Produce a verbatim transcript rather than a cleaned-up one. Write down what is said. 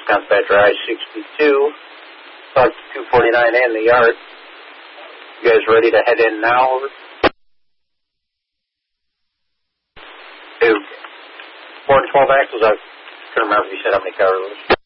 Dispatcher I sixty-two, talk to two forty-nine and the yard. You guys ready to head in now? Over. Two. four and twelve axles, I couldn't remember if you said how many cars there was.